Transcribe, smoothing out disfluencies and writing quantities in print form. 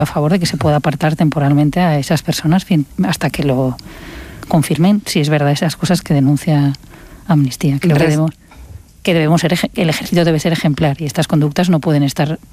a favor de que se pueda apartar temporalmente a esas personas hasta que lo confirmen si es verdad esas cosas que denuncia Amnistía. Creo que el ejército debe ser ejemplar y estas conductas no pueden estar